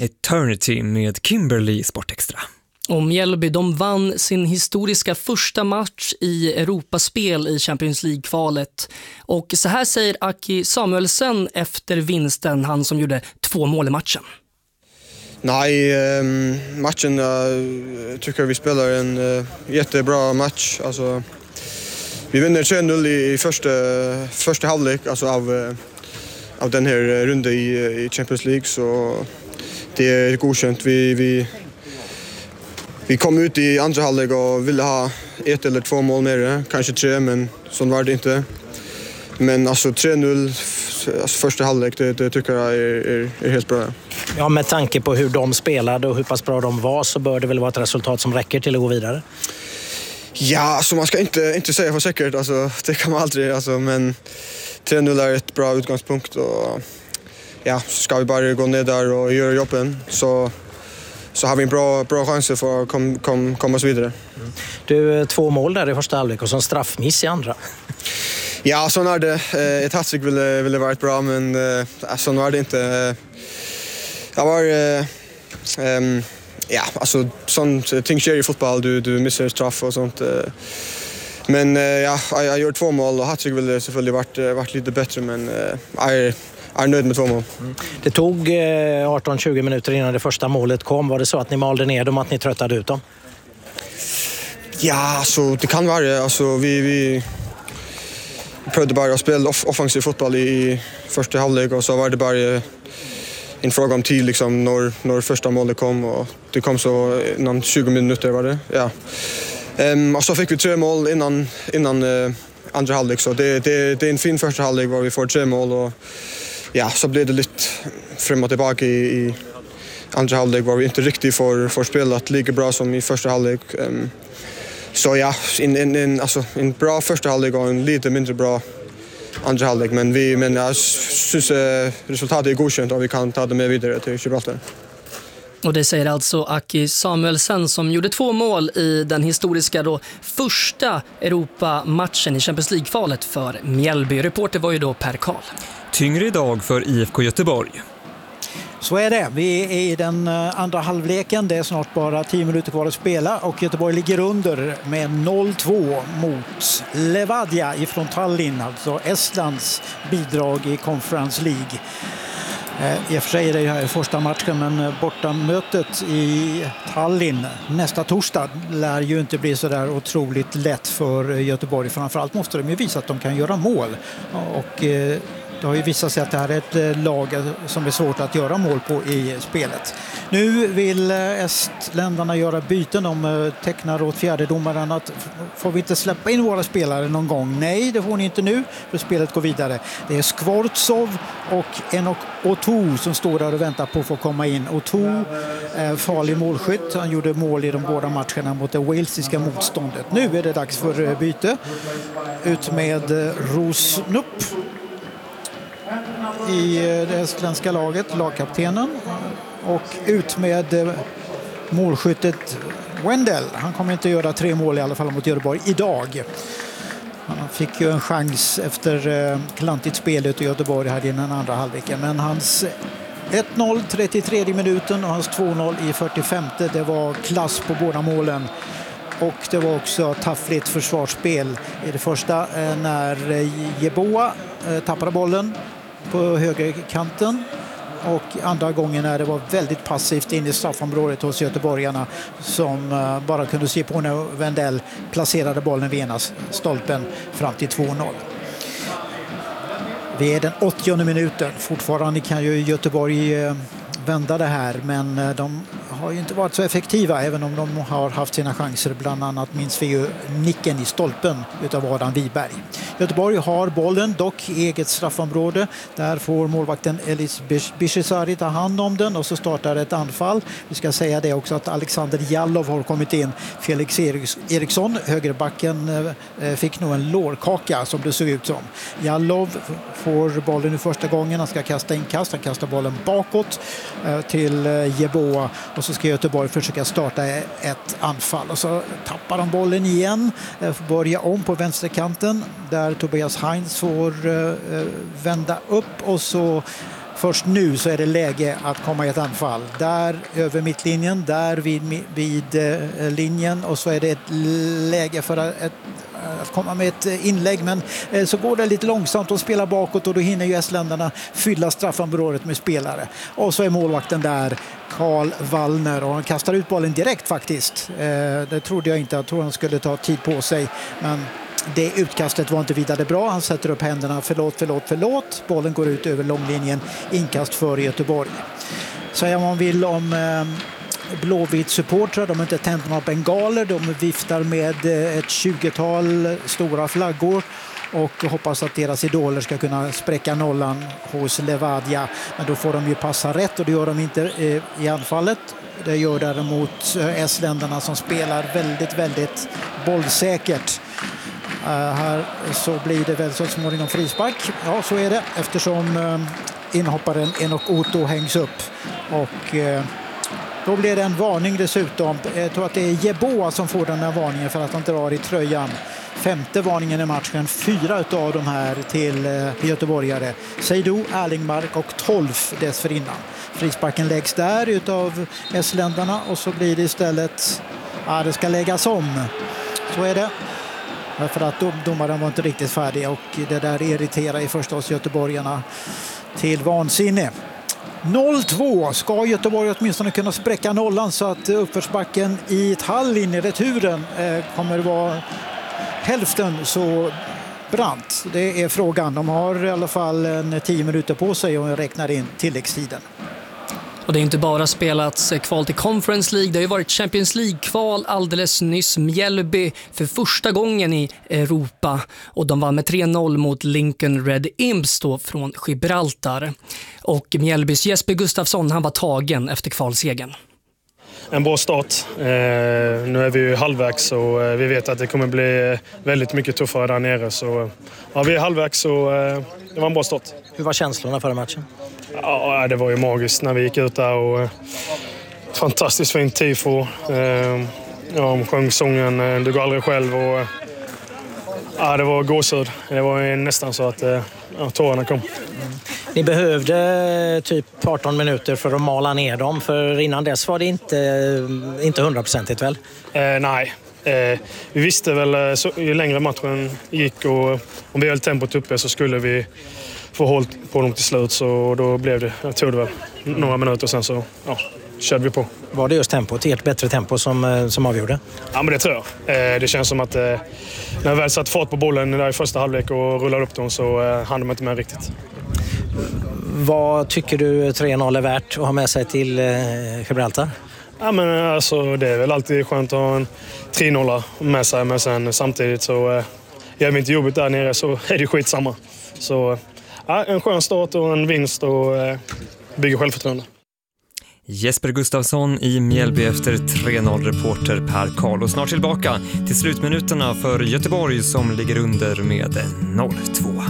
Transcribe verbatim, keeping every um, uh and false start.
Eternity med Kimberly Sportextra. Och Mjällby, de vann sin historiska första match i Europaspel i Champions League-kvalet. Och så här säger Aki Samuelsen efter vinsten, han som gjorde två mål i matchen. Nej, matchen jag tycker vi spelar en jättebra match. Alltså, vi vinner tre noll i första, första halvlek alltså av, av den här runden i, i Champions League. Så det är godkänt. Vi, vi, vi kom ut i andra halvlek och ville ha ett eller två mål mer. Kanske tre, men så var det inte. Men alltså tre noll alltså första halvlek, det, det tycker jag är, är, är helt bra. Ja, med tanke på hur de spelade och hur pass bra de var så bör det väl vara ett resultat som räcker till att gå vidare? Ja, alltså man ska inte, inte säga för säkert, alltså, det kan man aldrig. Alltså, men tre noll är ett bra utgångspunkt och ja, ska vi bara gå ner där och göra jobben så, så har vi en bra, bra chans för att kom, kom, komma oss vidare. Mm. Du, två mål där i första halvlek och så en straffmiss i andra. Ja, så är det. Ett hattrick ville, ville varit bra, men så är det inte. Jag var... Um, ja, alltså sånt ting sker i fotboll. Du, du missar straff och sånt. Men ja, jag, jag gör två mål och hattrick ville selvfølgelig varit, varit lite bättre, men jag är, är nöjd med två mål. Mm. Det tog arton tjugo minuter innan det första målet kom. Var det så att ni malde ner dem, att ni tröttade ut dem? Ja, så det kan vara. Alltså, vi... vi prövade bara att spela off- offensiv fotboll i första halvlek och så var det bara en fråga om tid liksom, när, när första målet kom och det kom så innan tjugo minuter var det. Ja. Um, och så fick vi tre mål innan, innan uh, andra halvlek så det, det, det är en fin första halvlek var vi får tre mål och ja, så blev det lite fram och tillbaka i, i andra halvlek var vi inte riktigt får, får spelat lika bra som i första halvlek. Um, Så ja, en, en, en, alltså, en bra första halvlek och en lite mindre bra andra halvlek. Men, vi, men jag syns eh, resultatet är godkänt och vi kan ta det med vidare till Gibraltar. Och det säger alltså Aki Samuelsen som gjorde två mål i den historiska då, första Europa-matchen i Champions League-kvalet för Mjällby. Reporter var ju då Per Karl. Tyngre idag för I F K Göteborg. Så är det. Vi är i den andra halvleken. Det är snart bara tio minuter kvar att spela och Göteborg ligger under med noll två mot Levadia ifrån Tallinn, alltså Estlands bidrag i Conference League. I och för sig är det här första matchen, men bortamötet i Tallinn nästa torsdag lär ju inte bli så där otroligt lätt för Göteborg. Framförallt måste de ju visa att de kan göra mål och det har ju visat sig att det här är ett lag som är svårt att göra mål på i spelet. Nu vill estländarna göra byten. De tecknar åt fjärdedomaren att får vi inte släppa in våra spelare någon gång? Nej, det får ni inte nu, för spelet går vidare. Det är Skvortsov och Enok Otu som står där och väntar på att få komma in. Otu är farlig målskytt. Han gjorde mål i de båda matcherna mot det walesiska motståndet. Nu är det dags för byte. Ut med Rosnup i det estländska laget, lagkaptenen, och ut med målskyttet Wendell. Han kommer inte göra tre mål i alla fall mot Göteborg idag. Han fick ju en chans efter klantigt spelet i Göteborg här i den andra halvleken, men hans ett noll trettiotredje minuten och hans två noll i fyrtiofemte, det var klass på båda målen. Och det var också taffligt försvarsspel i det första när Jeboa tappade bollen på högerkanten och andra gången när det var väldigt passivt in i straffområdet hos göteborgarna som bara kunde se på när Wendell placerade bollen vid ena stolpen fram till två noll. Vi är den åttionde minuten. Fortfarande kan ju Göteborg vända det här, men de har ju inte varit så effektiva även om de har haft sina chanser. Bland annat minns vi ju nicken i stolpen utav Adam Wiberg. Göteborg har bollen, dock i eget straffområde. Där får målvakten Elis Bishesari ta hand om den och så startar ett anfall. Vi ska säga det också att Alexander Jallov har kommit in. Felix Eriksson, högerbacken, fick nog en lårkaka som det såg ut som. Jallov får bollen i första gången. Han ska kasta inkast. Han kastar bollen bakåt till Jeboa och så ska Göteborg försöka starta ett anfall och så tappar de bollen igen, får börja om på vänsterkanten där Tobias Heinz får vända upp och så först nu så är det läge att komma i ett anfall. Där över mittlinjen, där vid, vid eh, linjen, och så är det ett läge för att, ett, att komma med ett inlägg, men eh, så går det lite långsamt och spelar bakåt, och då hinner ju estländarna fylla straffområdet med spelare. Och så är målvakten där, Karl Wallner, och han kastar ut bollen direkt faktiskt. Eh, det trodde jag inte, jag tror han skulle ta tid på sig, men det utkastet var inte vidare bra. Han sätter upp händerna, förlåt, förlåt, förlåt. Bollen går ut över långlinjen, inkast för Göteborg. Säga vad man vill om eh, Blåvitt-supportrar, de har inte tänt några bengaler, de viftar med ett tjugotal stora flaggor och hoppas att deras idoler ska kunna spräcka nollan hos Levadia. Men då får de ju passa rätt, och det gör de inte eh, i anfallet. Det gör däremot eh, S-länderna som spelar väldigt, väldigt bollsäkert. Uh, här så blir det väl så småningom frispark. Ja, så är det, eftersom uh, inhopparen Enoch Otto hängs upp. Och uh, då blir det en varning dessutom. Jag tror att det är Jeboa som får den här varningen för att han drar i tröjan. Femte varningen i matchen, fyra utav de här till uh, göteborgare. Seydou, Erlingmark och tolv dessförinnan. Frisparken läggs där utav S-länderna, och så blir det istället, ja, det ska läggas om. Så är det. För att dom, domaren var inte riktigt färdig, och det där irriterar i förstås göteborgarna till vansinne. noll två ska Göteborg åtminstone kunna spräcka nollan, så att uppförsbacken i Tallinn i returen eh, kommer vara hälften så brant. Det är frågan. De har i alla fall en tio minuter på sig och räknar in tilläggstiden. Och det är inte bara spelats kval till Conference League, det har ju varit Champions League-kval alldeles nyss. Mjällby för första gången i Europa, och de vann med tre noll mot Lincoln Red Imps då från Gibraltar. Och Mjällbys Jesper Gustafsson, han var tagen efter kvalsegen. En bra start. Eh, nu är vi ju halvvägs, och eh, vi vet att det kommer bli väldigt mycket tuffare där nere. Så ja, vi är halvvägs, så eh, det var en bra start. Hur var känslorna före matchen? Ja, det var ju magiskt när vi gick ut där, och eh, fantastiskt fint tifo. Eh, ja, de sjöng sången eh, Du går aldrig själv, och eh, ja, det var gåshud. Det var nästan så att eh, ja, tårarna kom. Mm. Ni behövde typ arton minuter för att mala ner dem, för innan dess var det inte, inte hundraprocentigt väl? Eh, nej, eh, vi visste väl så, ju längre matchen gick, och om vi höll tempot uppe så skulle vi få håll på dem till slut, så då blev det, jag tog det väl några minuter, sen så ja, körde vi på. Var det just tempot, ert bättre tempo som, som avgjorde? Ja, men det tror jag. Eh, det känns som att eh, när jag väl satt fart på bollen där i första halvlek och rullade upp dem, så eh, hann de inte med riktigt. Vad tycker du tre noll är värt att ha med sig till eh, Gibraltar? Ja, men alltså, det är väl alltid skönt att ha en tre noll med sig, men sen samtidigt så eh, gör vi inte jobbet där nere, så är det skitsamma. Så ja, en skön start och en vinst, och eh, bygger självförtroende. Jesper Gustafsson i Mjällby efter tre noll, reporter Per Karl. Och snart tillbaka till slutminuterna för Göteborg som ligger under med noll två.